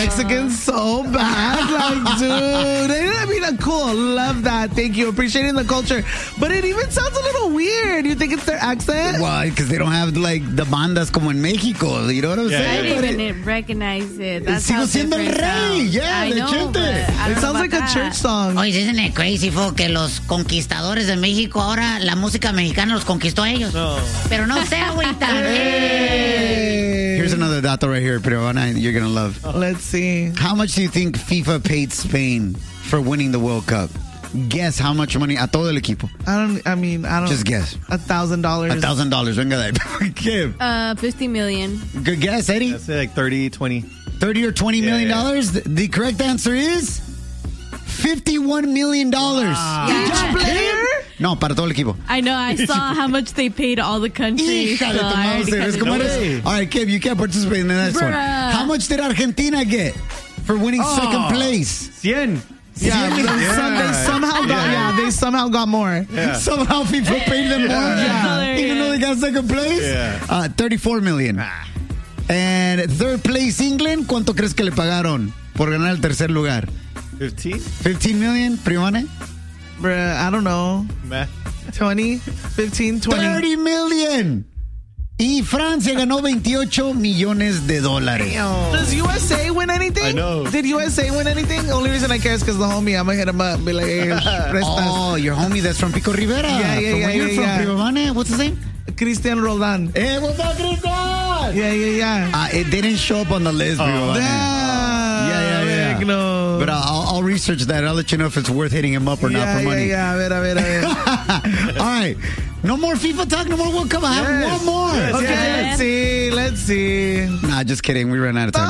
Mexicans so bad. Like, dude. I mean, cool. Love that. Thank you. Appreciating the culture. But it even sounds a little weird. You think it's their accent? Why? Because they don't have, like, the bandas como en Mexico. You know what I'm saying? I didn't even recognize it. That's Sigo how siendo el different rey. sounds. Yeah, I de know, Chente. but I It don't sounds know like a about church that. song. Oye, isn't it crazy, fo, que los conquistadores de México ahora la música mexicana los conquistó a ellos? No. Pero no sé, agüita. Here's another dato right here, Peruana, you're going to love. Let's see. How much do you think FIFA paid Spain for winning the World Cup? Guess how much money a todo el equipo. I don't. Just guess. $1,000. $1,000. Venga de ahí. Kim. 50 million. Good guess, Eddie. I'd say like 30, 20. $30 or $20 million dollars? The correct answer is $51 million. Each player? No, para todo el equipo. I know. I saw how much they paid all the countries. Hija de tu Mauser. Es como eres. All right, Kim, you can't participate in the next one. How much did Argentina get for winning second place? 100. Yeah, they somehow got more. Yeah. Somehow people paid them more. Yeah. Even though they got second place. Yeah. $34 million. And third place England, ¿cuánto crees que le pagaron por ganar el tercer lugar? 15? $15 million, Primane? Bruh, I don't know. Math. 20, 15, 20. $30 million. Y Francia ganó $28 millones de dólares. Does USA win anything? I know. Did USA win anything? The only reason I care is because the homie, I'm going to hit him up and be like, hey, prestas. Oh, your homie that's from Pico Rivera. Yeah, From where you're from, yeah. Primane? What's his name? Cristian Roldan. Hey, what's up, Cristian? Yeah. It didn't show up on the list, Primane. Yeah. No. But I'll research that. I'll let you know if it's worth hitting him up or not for money. Yeah. A ver. All right. No more FIFA talk, no more World Cup. I have one more. Yes, Okay, let's see. Nah, just kidding. We ran out of time.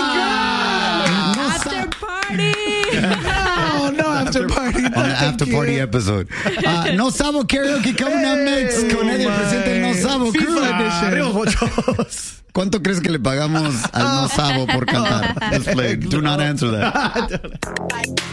After party. No after party. On the after party episode. No Sabo karaoke coming up next. Con Eddie presenta el No Sabo Crew. ¿Cuánto crees que le pagamos al No Sabo por cantar? Let's play. Do not answer that.